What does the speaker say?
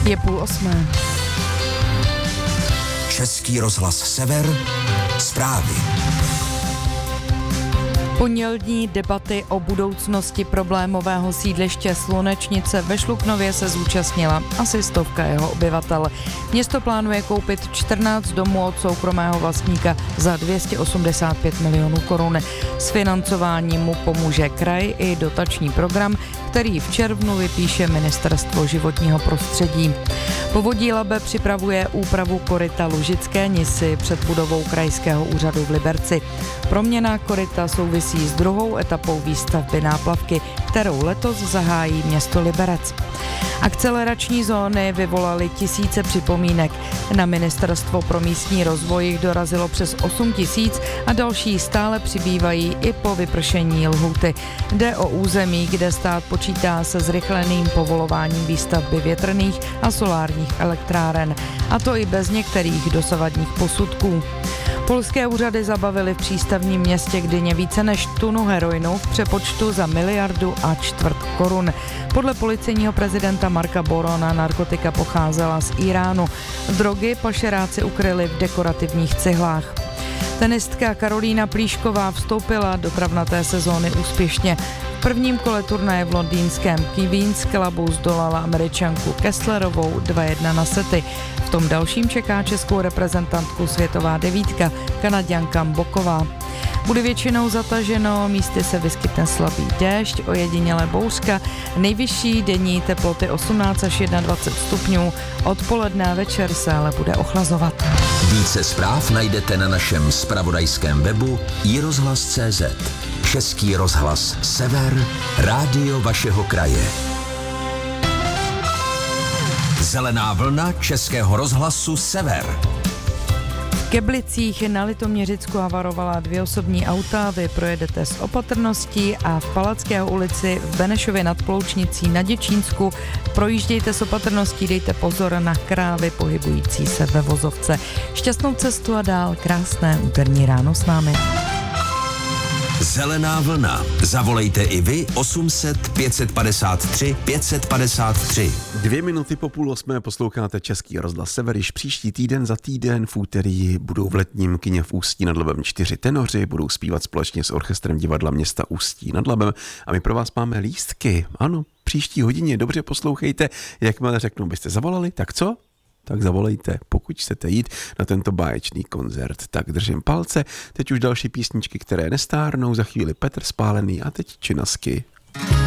Je 7:30. Český rozhlas Sever, zprávy. Pondělní debaty o budoucnosti problémového sídliště Slunečnice ve Šluknově se zúčastnila asi 100 jeho obyvatel. Město plánuje koupit 14 domů od soukromého vlastníka za 285 milionů korun. S financováním mu pomůže kraj i dotační program, který v červnu vypíše Ministerstvo životního prostředí. Povodí Labe připravuje úpravu koryta Lužické Nisy před budovou Krajského úřadu v Liberci. Proměna koryta souvisí s druhou etapou výstavby náplavky, kterou letos zahájí město Liberec. Akcelerační zóny vyvolaly tisíce připomínek. Na Ministerstvo pro místní rozvoj jich dorazilo přes 8 000 a další stále přibývají i po vypršení lhůty. Jde o území, kde stát počítá se zrychleným povolováním výstavby větrných a solárních elektráren, a to i bez některých dosavadních posudků. Polské úřady zabavily v přístavním městě Gdyně více než tunu heroinu v přepočtu za 1,25 miliardy korun. Podle policejního prezidenta Marka Borona narkotika pocházela z Iránu. Drogy pašeráci ukryli v dekorativních cihlách. Tenistka Karolína Plíšková vstoupila do travnaté sezóny úspěšně. V prvním kole turnaje v londýnském Queen's Clubu zdolala Američanku Kesslerovou 2-1 na sety. V tom dalším čeká českou reprezentantku světová devítka Kanaďanka Boková. Bude většinou zataženo, místy se vyskytne slabý déšť, ojedinělé bouřka, nejvyšší denní teploty 18 až 21 stupňů, odpoledne a večer se ale bude ochlazovat. Více zpráv najdete na našem zpravodajském webu iRozhlas.cz. Český rozhlas Sever, rádio vašeho kraje. Zelená vlna Českého rozhlasu Sever. V Keblicích na Litoměřicku havarovala 2 osobní auta, vy projedete s opatrností a v Palackého ulici v Benešově nad Ploučnicí na Děčínsku projíždějte s opatrností, dejte pozor na krávy pohybující se ve vozovce. Šťastnou cestu a dál krásné úterní ráno s námi. Zelená vlna. Zavolejte i vy 800 553 553. 2 minuty po 7:30 posloucháte Český rozhlas Sever. Již příští týden za týden v úterý budou v letním kině v Ústí nad Labem 4 tenoři, budou zpívat společně s orchestrem divadla města Ústí nad Labem a my pro vás máme lístky. Ano, příští hodině dobře poslouchejte, jakmile řeknu, byste zavolali, tak co? Tak zavolejte, pokud chcete jít na tento báječný koncert. Tak držím palce, teď už další písničky, které nestárnou, za chvíli Petr Spálený a teď Činasky.